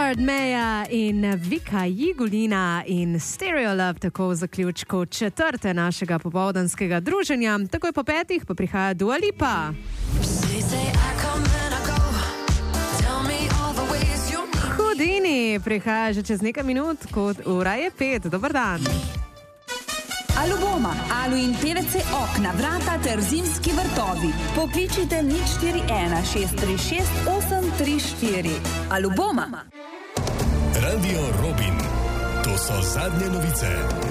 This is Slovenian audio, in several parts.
Lord Meja in Vika Jigulina in Stereo Love tako v zaključku četrte našega popoldanskega druženja. Takoj po 5 pa prihaja Dua Lipa. Houdini prihaja že čez nekaj minut, kot ura je 5. Dobar dan. Aluboma, Alu in PVC okna, vrata ter zimski vrtovi. Pokličite 041 636 834. Aluboma. Radio Robin. To so zadnje novice.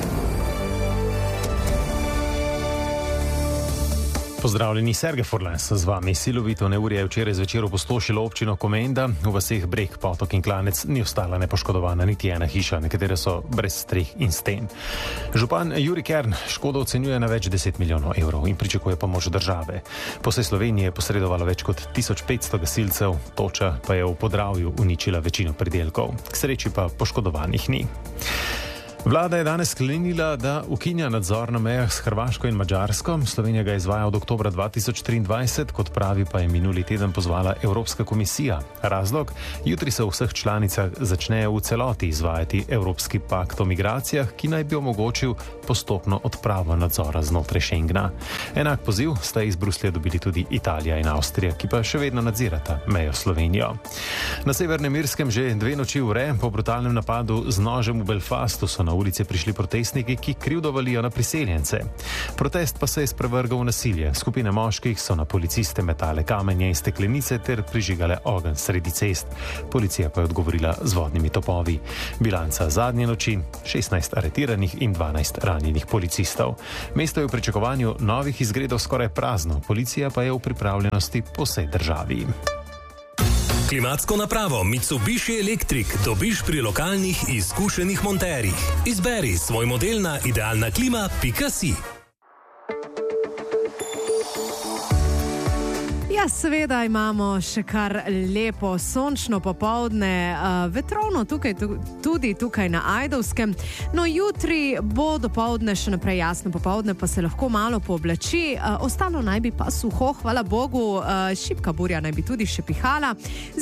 Pozdravljeni, Sergej Forlans z vami. Silovito neurje je včeraj zvečer opustošilo občino Komenda. V vaseh Breg, Potok in Klanec ni ostala nepoškodovana niti ena hiša, nekatere so brez streh in sten. Župan Jurij Kern škodo ocenjuje na več 10 milijonov evrov in pričakuje pomoč države. Po vsej Sloveniji je posredovalo več kot 1500 gasilcev, toča pa je v Podravju uničila večino pridelkov. K sreči pa poškodovanih ni. Vlada je danes sklenila, da ukinja nadzor na mejah s Hrvaško in Madžarsko. Slovenija ga izvaja od oktobra 2023, kot pravi pa je minuli teden pozvala Evropska komisija. Razlog? Jutri se v vseh članicah začnejo v celoti izvajati Evropski pakt o migracijah, ki naj bi omogočil postopno odpravo nadzora znotraj Schengena. Enak poziv sta iz Bruslja dobili tudi Italija in Avstrija, ki pa še vedno nadzirata mejo Slovenijo. Na Severnem Irskem že 2 noči ure po brutalnem napadu z nožem v Belfastu so na ulice prišli protestniki, ki krivdo valijo na priseljence. Protest pa se je sprevrgal v nasilje. Skupine moških so na policiste metale kamenje in steklenice ter prižigale ogenj sredi cest. Policija pa je odgovorila z vodnimi topovi. Bilanca zadnje noči: 16 aretiranih in 12 ranjenih policistov. Mesto je v pričakovanju novih izgredov skoraj prazno, policija pa je v pripravljenosti po vsej državi. Klimatsko napravo Mitsubishi Electric dobiš pri lokalnih izkušenih monterjih. Izberi svoj model na idealnaklima.si. Ja, seveda imamo še kar lepo sončno popoldne, vetrovno tudi tukaj na Ajdovskem. No, jutri bo dopoldne še naprej jasno, popoldne pa se lahko malo pooblači, ostalo naj bi pa suho, hvala Bogu, šibka burja naj bi tudi še pihala.